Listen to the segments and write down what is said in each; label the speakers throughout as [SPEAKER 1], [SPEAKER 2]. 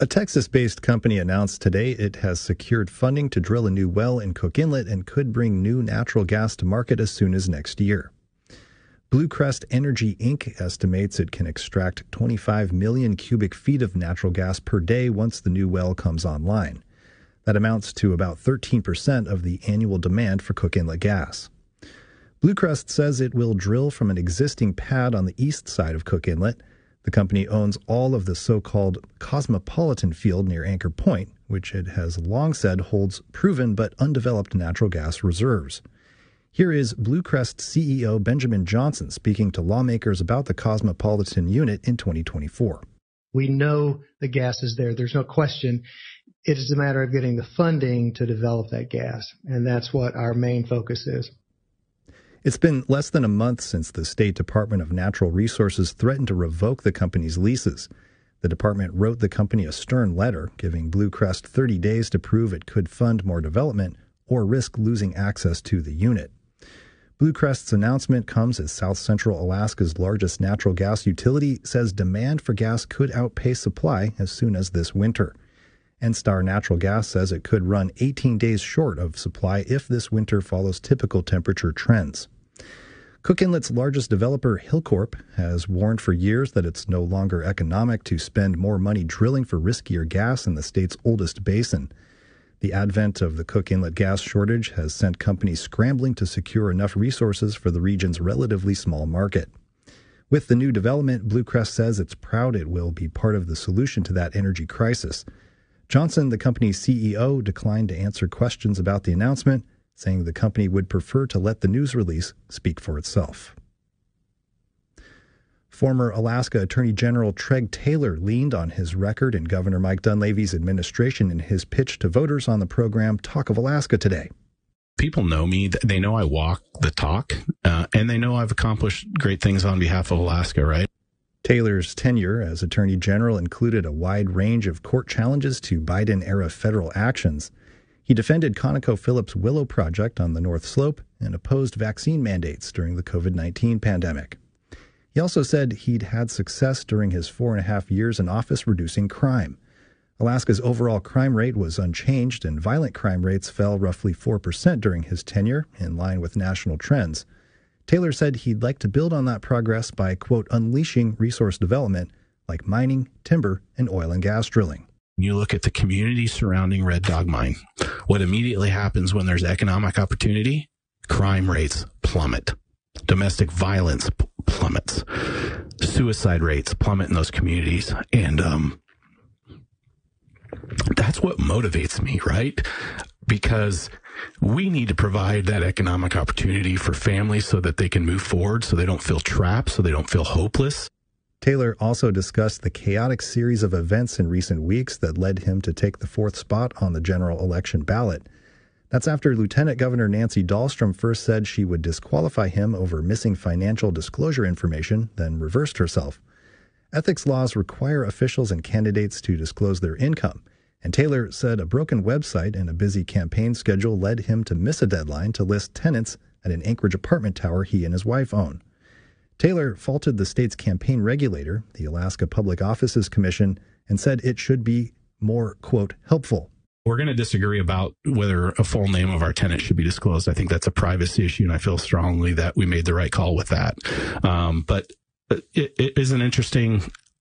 [SPEAKER 1] A Texas-based company announced today it has secured funding to drill a new well in Cook Inlet and could bring new natural gas to market as soon as next year. Blue Crest Energy, Inc. estimates it can extract 25 million cubic feet of natural gas per day once the new well comes online. That amounts to about 13% of the annual demand for Cook Inlet gas. Blue Crest says it will drill from an existing pad on the east side of Cook Inlet. The company owns all of the so-called Cosmopolitan field near Anchor Point, which it has long said holds proven but undeveloped natural gas reserves. Here is Blue Crest CEO Benjamin Johnson speaking to lawmakers about the Cosmopolitan unit in 2024.
[SPEAKER 2] We know the gas is there. There's no question. It is a matter of getting the funding to develop that gas, and that's what our main focus is.
[SPEAKER 1] It's been less than a month since the State Department of Natural Resources threatened to revoke the company's leases. The department wrote the company a stern letter, giving Blue Crest 30 days to prove it could fund more development or risk losing access to the unit. Blue Crest's announcement comes as South Central Alaska's largest natural gas utility says demand for gas could outpace supply as soon as this winter. NSTAR Natural Gas says it could run 18 days short of supply if this winter follows typical temperature trends. Cook Inlet's largest developer, Hilcorp, has warned for years that it's no longer economic to spend more money drilling for riskier gas in the state's oldest basin. The advent of the Cook Inlet gas shortage has sent companies scrambling to secure enough resources for the region's relatively small market. With the new development, Blue Crest says it's proud it will be part of the solution to that energy crisis. Johnson, the company's CEO, declined to answer questions about the announcement, saying the company would prefer to let the news release speak for itself. Former Alaska Attorney General Treg Taylor leaned on his record in Governor Mike Dunleavy's administration in his pitch to voters on the program Talk of Alaska today.
[SPEAKER 3] People know me. They know I walk the talk, and they know I've accomplished great things on behalf of Alaska, right?
[SPEAKER 1] Taylor's tenure as Attorney General included a wide range of court challenges to Biden-era federal actions. He defended ConocoPhillips' Willow project on the North Slope and opposed vaccine mandates during the COVID-19 pandemic. He also said he'd had success during his 4.5 years in office reducing crime. Alaska's overall crime rate was unchanged, and violent crime rates fell roughly 4% during his tenure, in line with national trends. Taylor said he'd like to build on that progress by, quote, unleashing resource development like mining, timber, and oil and gas drilling.
[SPEAKER 3] You look at the community surrounding Red Dog Mine. What immediately happens when there's economic opportunity? Crime rates plummet. Domestic violence plummets. Suicide rates plummet in those communities. And that's what motivates me, right? Because we need to provide that economic opportunity for families so that they can move forward, so they don't feel trapped, so they don't feel hopeless.
[SPEAKER 1] Taylor also discussed the chaotic series of events in recent weeks that led him to take the 4th spot on the general election ballot. That's after Lieutenant Governor Nancy Dahlstrom first said she would disqualify him over missing financial disclosure information, then reversed herself. Ethics laws require officials and candidates to disclose their income, and Taylor said a broken website and a busy campaign schedule led him to miss a deadline to list tenants at an Anchorage apartment tower he and his wife own. Taylor faulted the state's campaign regulator, the Alaska Public Offices Commission, and said it should be more, quote, helpful.
[SPEAKER 3] We're going to disagree about whether a full name of our tenant should be disclosed. I think that's a privacy issue, and I feel strongly that we made the right call with that. But it is an interesting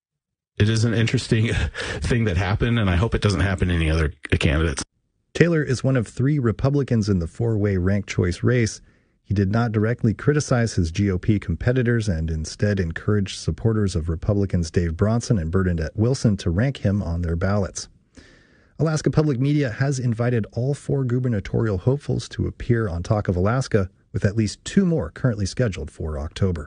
[SPEAKER 3] thing that happened, and I hope it doesn't happen to any other candidates.
[SPEAKER 1] Taylor is one of 3 Republicans in the 4-way ranked choice race. He did not directly criticize his GOP competitors and instead encouraged supporters of Republicans Dave Bronson and Bernadette Wilson to rank him on their ballots. Alaska Public Media has invited all 4 gubernatorial hopefuls to appear on Talk of Alaska, with at least 2 more currently scheduled for October.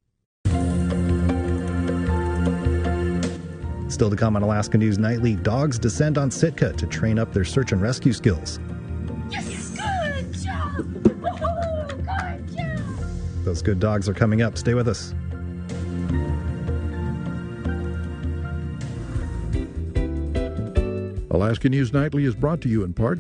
[SPEAKER 1] Still to come on Alaska News Nightly, dogs descend on Sitka to train up their search and rescue skills.
[SPEAKER 4] Yes, good job! Good job!
[SPEAKER 1] Those good dogs are coming up. Stay with us.
[SPEAKER 5] Alaska News Nightly is brought to you in part